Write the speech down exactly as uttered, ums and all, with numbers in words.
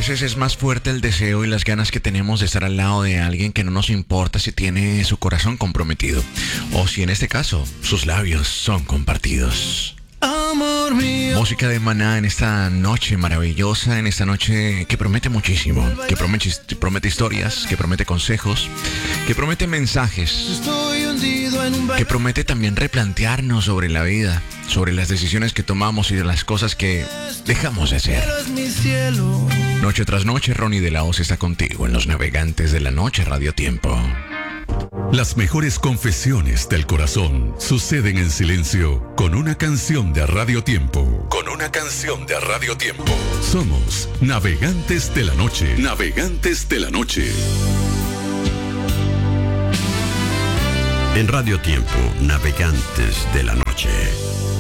veces es más fuerte el deseo y las ganas que tenemos de estar al lado de alguien que no nos importa si tiene su corazón comprometido o si en este caso sus labios son compartidos. Amor mío. Música de Maná en esta noche maravillosa, en esta noche que promete muchísimo, que promete, promete historias, que promete consejos, que promete mensajes, Estoy hundido en un que promete también replantearnos sobre la vida, sobre las decisiones que tomamos y de las cosas que dejamos de hacer. Eres mi cielo. Noche tras noche, Ronnie de la Hoz está contigo en Los Navegantes de la Noche Radio Tiempo. Las mejores confesiones del corazón suceden en silencio con una canción de Radio Tiempo. Con una canción de Radio Tiempo. Somos Navegantes de la Noche. Navegantes de la Noche. En Radio Tiempo, Navegantes de la Noche.